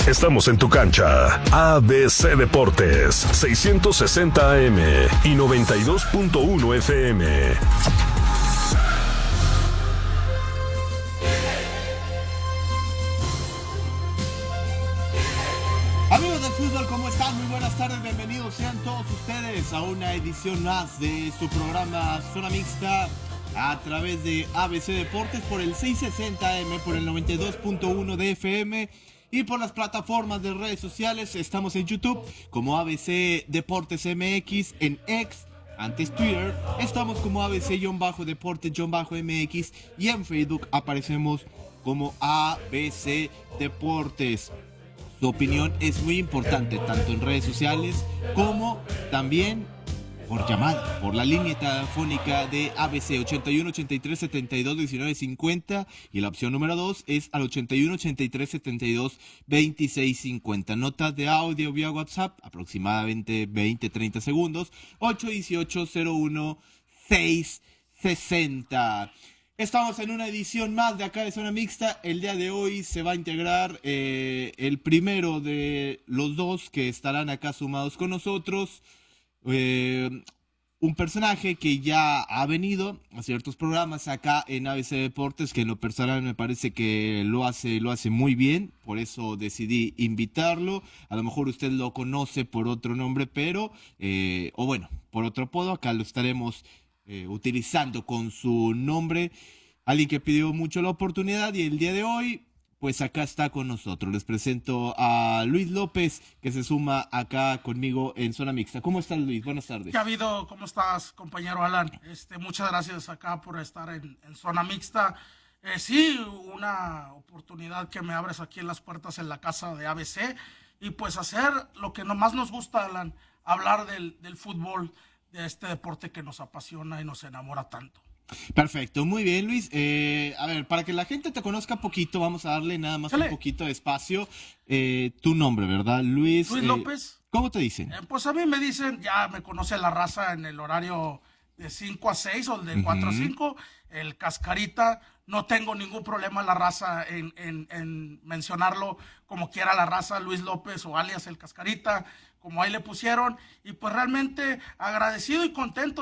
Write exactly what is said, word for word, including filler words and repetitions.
Estamos en tu cancha. A B C Deportes, seiscientos sesenta A M y noventa y dos punto uno F M. Amigos del fútbol, ¿cómo están? Muy buenas tardes, bienvenidos sean todos ustedes a una edición más de su programa Zona Mixta a través de A B C Deportes por el seiscientos sesenta A M, por el noventa y dos punto uno de F M y por las plataformas de redes sociales. Estamos en YouTube como A B C Deportes M X, en X, antes Twitter, estamos como A B C-Deportes-M X y en Facebook aparecemos como A B C Deportes. Su opinión es muy importante, tanto en redes sociales como también por llamada, por la línea telefónica de A B C ochenta y uno, ochenta y tres, setenta y dos, diecinueve, cincuenta, y la opción número dos es al ochenta y uno, ochenta y tres, setenta y dos, veintiséis, cincuenta. Notas de audio vía WhatsApp, aproximadamente veinte, treinta segundos, ocho dieciocho, cero uno, seis sesenta. Estamos en una edición más de acá de Zona Mixta. El día de hoy se va a integrar eh, el primero de los dos que estarán acá sumados con nosotros. Eh, un personaje que ya ha venido a ciertos programas acá en A B C Deportes, que en lo personal me parece que lo hace, lo hace muy bien, por eso decidí invitarlo. A lo mejor usted lo conoce por otro nombre, pero, eh, o bueno, por otro apodo, acá lo estaremos Eh, utilizando con su nombre, alguien que pidió mucho la oportunidad y el día de hoy, pues acá está con nosotros. Les presento a Luis López, que se suma acá conmigo en Zona Mixta. ¿Cómo estás, Luis? Buenas tardes. ¿Qué ha habido? ¿Cómo estás, compañero Alan? Este, muchas gracias acá por estar en, en Zona Mixta. Eh, sí, una oportunidad que me abres aquí en las puertas en la casa de A B C y pues hacer lo que más nos gusta, Alan, hablar del, del fútbol, de este deporte que nos apasiona y nos enamora tanto. Perfecto, muy bien, Luis. Eh, a ver, para que la gente te conozca poquito, vamos a darle nada más Chale. un poquito de espacio. Eh, tu nombre, ¿verdad, Luis? Luis eh, López. ¿Cómo te dicen? Eh, pues a mí me dicen, ya me conoce la raza en el horario de cinco a seis o de cuatro a cinco, el Cascarita. No tengo ningún problema la raza en, en, en mencionarlo como quiera la raza, Luis López o alias el Cascarita, como ahí le pusieron, y pues realmente agradecido y contento